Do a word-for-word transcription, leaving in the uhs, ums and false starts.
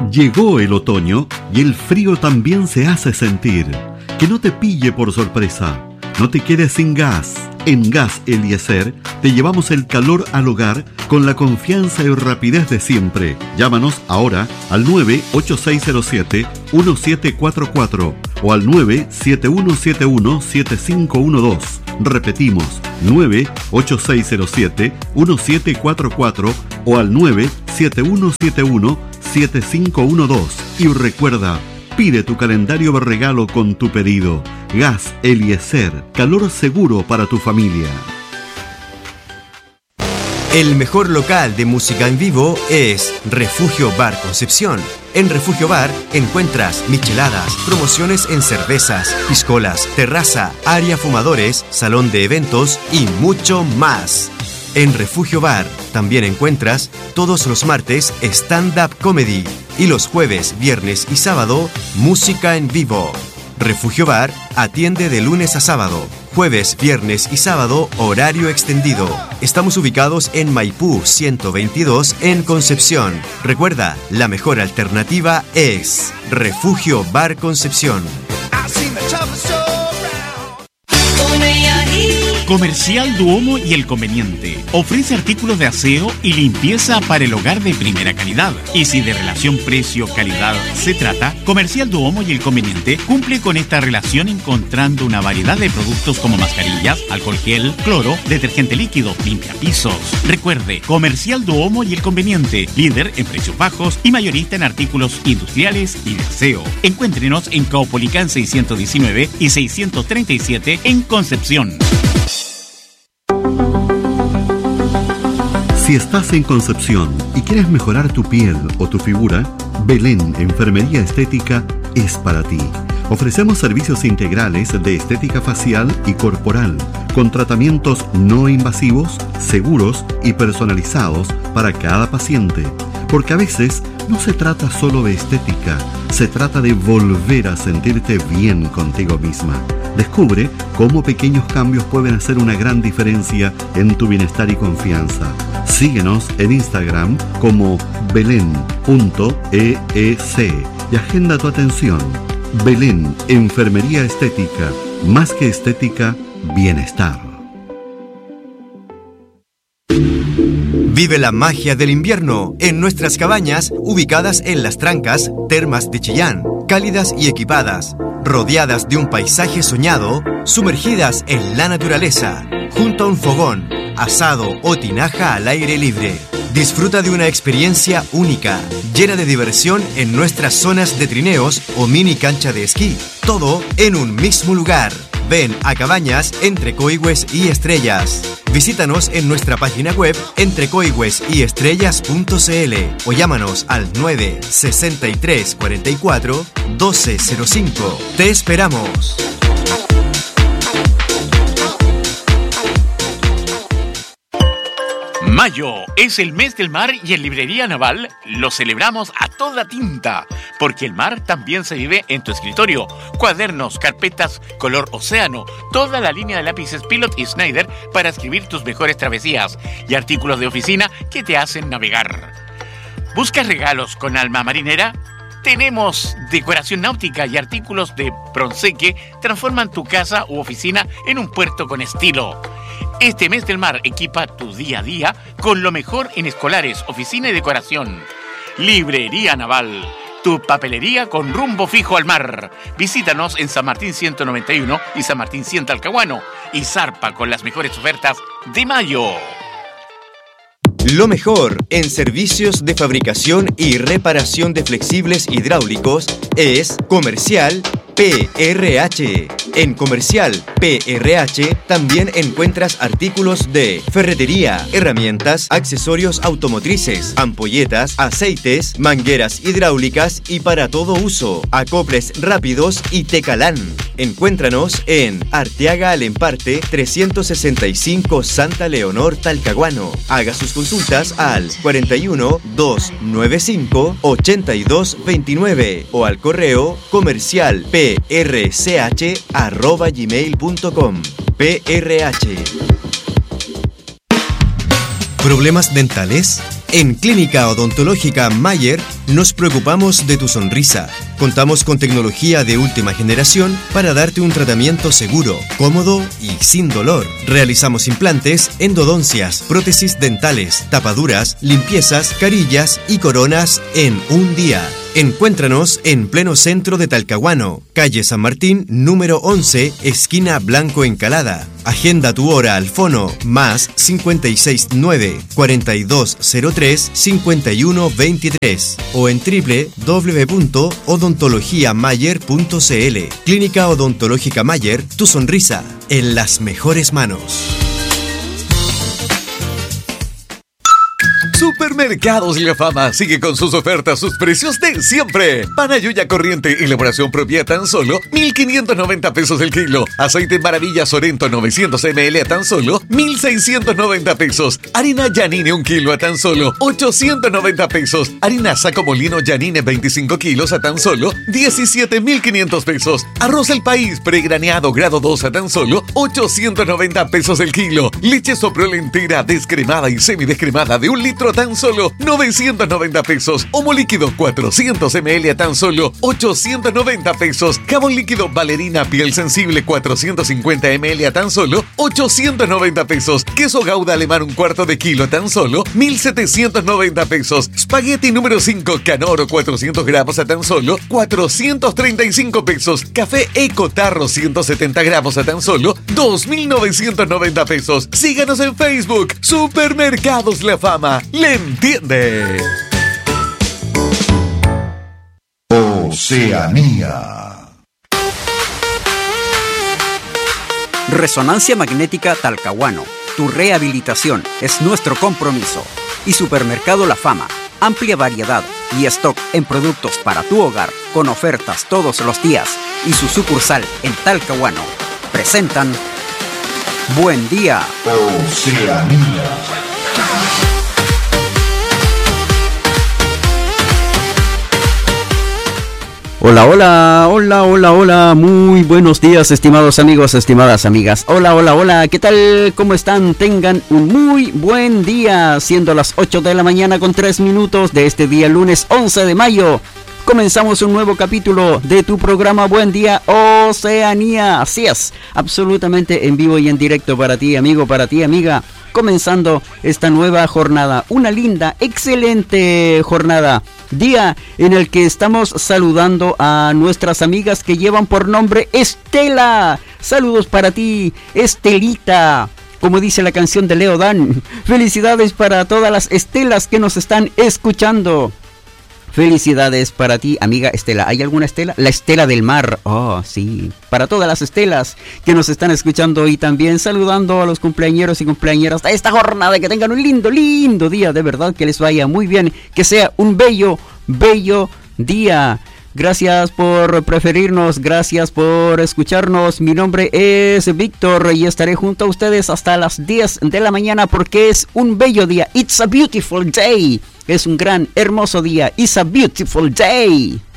Llegó el otoño y el frío también se hace sentir. Que no te pille por sorpresa. No te quedes sin gas. En Gas Eliezer te llevamos el calor al hogar con la confianza y rapidez de siempre. Llámanos ahora al nueve ocho seis cero siete uno siete cuatro cuatro o al nueve siete uno siete uno siete cinco uno dos. Repetimos, nueve ocho seis cero siete uno siete cuatro cuatro o al nueve siete uno siete uno siete cinco uno dos. Y recuerda, pide tu calendario de regalo con tu pedido. Gas Eliezer, calor seguro para tu familia. El mejor local de música en vivo es Refugio Bar Concepción. En Refugio Bar encuentras micheladas, promociones en cervezas, piscolas, terraza, área fumadores, salón de eventos y mucho más. En Refugio Bar también encuentras todos los martes stand-up comedy y los jueves, viernes y sábado música en vivo. Refugio Bar atiende de lunes a sábado, jueves, viernes y sábado horario extendido. Estamos ubicados en Maipú ciento veintidós en Concepción. Recuerda, la mejor alternativa es Refugio Bar Concepción. Comercial Duomo y El Conveniente ofrece artículos de aseo y limpieza para el hogar de primera calidad. Y si de relación precio-calidad se trata, Comercial Duomo y El Conveniente cumple con esta relación encontrando una variedad de productos como mascarillas, alcohol gel, cloro, detergente líquido, limpiapisos. Recuerde, Comercial Duomo y El Conveniente, líder en precios bajos y mayorista en artículos industriales y de aseo. Encuéntrenos en Caupolicán seiscientos diecinueve y seiscientos treinta y siete en Concepción. Si estás en Concepción y quieres mejorar tu piel o tu figura, Belén Enfermería Estética es para ti. Ofrecemos servicios integrales de estética facial y corporal, con tratamientos no invasivos, seguros y personalizados para cada paciente. Porque a veces no se trata solo de estética, se trata de volver a sentirte bien contigo misma. Descubre cómo pequeños cambios pueden hacer una gran diferencia en tu bienestar y confianza. Síguenos en Instagram como belén punto e e ce y agenda tu atención. Belén Enfermería Estética. Más que estética, bienestar. Vive la magia del invierno en nuestras cabañas ubicadas en Las Trancas, Termas de Chillán, cálidas y equipadas, rodeadas de un paisaje soñado, sumergidas en la naturaleza, junto a un fogón, asado o tinaja al aire libre. Disfruta de una experiencia única, llena de diversión en nuestras zonas de trineos o mini cancha de esquí. Todo en un mismo lugar. Ven a Cabañas Entre Coigües y Estrellas. Visítanos en nuestra página web entre coigües y estrellas punto c l o llámanos al nueve sesenta y tres cuarenta y cuatro doce cero cinco. ¡Te esperamos! Mayo es el mes del mar y en Librería Naval lo celebramos a toda tinta, porque el mar también se vive en tu escritorio. Cuadernos, carpetas, color océano, toda la línea de lápices Pilot y Schneider para escribir tus mejores travesías y artículos de oficina que te hacen navegar. ¿Buscas regalos con alma marinera? Tenemos decoración náutica y artículos de bronce que transforman tu casa u oficina en un puerto con estilo. Este mes del mar equipa tu día a día con lo mejor en escolares, oficina y decoración. Librería Naval, tu papelería con rumbo fijo al mar. Visítanos en San Martín ciento noventa y uno y San Martín cien Talcahuano y zarpa con las mejores ofertas de mayo. Lo mejor en servicios de fabricación y reparación de flexibles hidráulicos es Comercial P R H. En Comercial P R H también encuentras artículos de ferretería, herramientas, accesorios automotrices, ampolletas, aceites, mangueras hidráulicas y para todo uso, acoples rápidos y Tecalán. Encuéntranos en Arteaga Alemparte trescientos sesenta y cinco Santa Leonor Talcahuano. Haga sus consultas al cuarenta y uno, doscientos noventa y cinco, ochenta y dos veintinueve o al correo comercial p r c h arroba gmail punto com. P R H. ¿Problemas dentales? En Clínica Odontológica Mayer nos preocupamos de tu sonrisa. Contamos con tecnología de última generación para darte un tratamiento seguro, cómodo y sin dolor. Realizamos implantes, endodoncias, prótesis dentales, tapaduras, limpiezas, carillas y coronas en un día. Encuéntranos en pleno centro de Talcahuano, calle San Martín, número once, esquina Blanco Encalada. Agenda tu hora al fono más cinco seis nueve, cuatro dos cero tres, cinco uno dos tres o en doble u doble u doble u punto odontología mayer punto c l. Clínica Odontológica Mayer, tu sonrisa en las mejores manos. Supermercados La Fama sigue con sus ofertas, sus precios de siempre. Panayuya corriente, elaboración propia, tan solo mil quinientos noventa pesos el kilo. Aceite Maravilla Sorento novecientos mililitros a tan solo mil seiscientos noventa pesos. Harina Yanine un kilo a tan solo ochocientos noventa pesos. Harina Saco Molino Yanine veinticinco kilos a tan solo diecisiete mil quinientos pesos. Arroz El País pregraneado grado dos a tan solo ochocientos noventa pesos el kilo. Leche Soprole entera, descremada y semidescremada de un litro a tan solo novecientos noventa pesos. Homo líquido cuatrocientos mililitros a tan solo ochocientos noventa pesos. Jabón líquido Valerina piel sensible cuatrocientos cincuenta mililitros a tan solo ochocientos noventa pesos. Queso Gouda alemán un cuarto de kilo a tan solo mil setecientos noventa pesos. Spaghetti número cinco Canoro cuatrocientos gramos a tan solo cuatrocientos treinta y cinco pesos. Café Eco Tarro ciento setenta gramos a tan solo dos mil novecientos noventa pesos. Síganos en Facebook. Supermercados La Fama. ¡Le entiende! Oceanía. Resonancia Magnética Talcahuano. Tu rehabilitación es nuestro compromiso. Y Supermercado La Fama. Amplia variedad y stock en productos para tu hogar con ofertas todos los días. Y su sucursal en Talcahuano. Presentan Buen Día Oceanía. Hola, hola, hola, hola, hola, muy buenos días, estimados amigos, estimadas amigas. Hola, hola, hola, ¿qué tal? ¿Cómo están? Tengan un muy buen día, siendo las ocho de la mañana con tres minutos de este día lunes once de mayo. Comenzamos un nuevo capítulo de tu programa Buen Día Oceanía. Así es, absolutamente en vivo y en directo para ti, amigo, para ti, amiga. Comenzando esta nueva jornada, una linda, excelente jornada. Día en el que estamos saludando a nuestras amigas que llevan por nombre Estela. Saludos para ti, Estelita. Como dice la canción de Leo Dan. Felicidades para todas las Estelas que nos están escuchando. Felicidades para ti, amiga Estela. ¿Hay alguna Estela? La Estela del Mar. Oh, sí. Para todas las Estelas que nos están escuchando y también saludando a los cumpleañeros y cumpleañeras de esta jornada. Que tengan un lindo, lindo día. De verdad que les vaya muy bien. Que sea un bello, bello día. Gracias por preferirnos, gracias por escucharnos. Mi nombre es Víctor y estaré junto a ustedes hasta las diez de la mañana porque es un bello día. It's a beautiful day. Es un gran, hermoso día. It's a beautiful day.